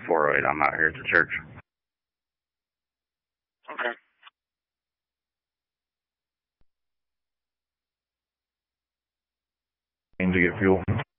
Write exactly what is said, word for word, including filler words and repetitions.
four oh eight. I'm out here at the church. Okay. Aim to get fuel.